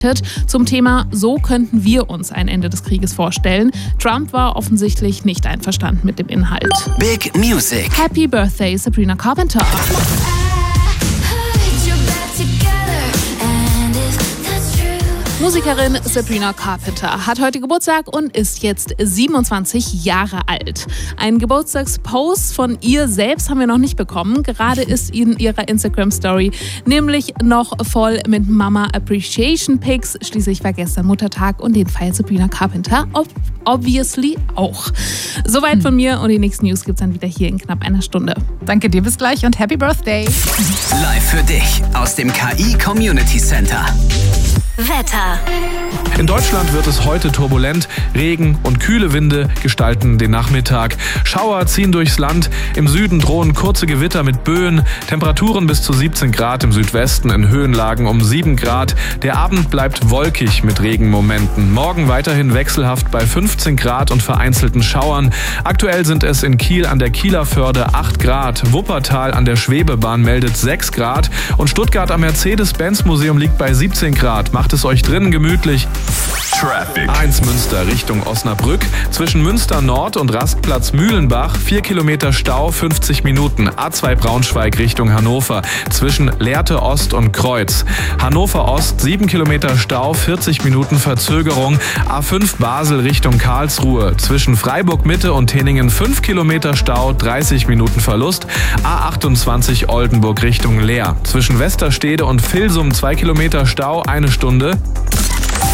Zum Thema "So könnten wir uns ein Ende des Krieges vorstellen". Trump war offensichtlich nicht einverstanden mit dem Inhalt. Big Music. Happy Birthday, Sabrina Carpenter. Musikerin Sabrina Carpenter hat heute Geburtstag und ist jetzt 27 Jahre alt. Einen Geburtstagspost von ihr selbst haben wir noch nicht bekommen. Gerade ist in ihrer Instagram-Story nämlich noch voll mit Mama Appreciation Pics. Schließlich war gestern Muttertag und den feiert Sabrina Carpenter obviously auch. Soweit von mir und die nächsten News gibt's dann wieder hier in knapp einer Stunde. Danke dir, bis gleich und Happy Birthday. Live für dich aus dem KI Community Center. Wetter. In Deutschland wird es heute turbulent. Regen und kühle Winde gestalten den Nachmittag. Schauer ziehen durchs Land. Im Süden drohen kurze Gewitter mit Böen. Temperaturen bis zu 17 Grad im Südwesten, in Höhenlagen um 7 Grad. Der Abend bleibt wolkig mit Regenmomenten. Morgen weiterhin wechselhaft bei 15 Grad und vereinzelten Schauern. Aktuell sind es in Kiel an der Kieler Förde 8 Grad. Wuppertal an der Schwebebahn meldet 6 Grad. Und Stuttgart am Mercedes-Benz-Museum liegt bei 17 Grad. Macht es euch drinnen gemütlich. Traffic. A1 Münster Richtung Osnabrück. Zwischen Münster Nord und Rastplatz Mühlenbach 4 Kilometer Stau, 50 Minuten. A2 Braunschweig Richtung Hannover. Zwischen Lehrte Ost und Kreuz. Hannover Ost 7 Kilometer Stau, 40 Minuten Verzögerung. A5 Basel Richtung Karlsruhe. Zwischen Freiburg Mitte und Henningen 5 Kilometer Stau, 30 Minuten Verlust. A28 Oldenburg Richtung Leer. Zwischen Westerstede und Vilsum 2 Kilometer Stau, 1 Stunde.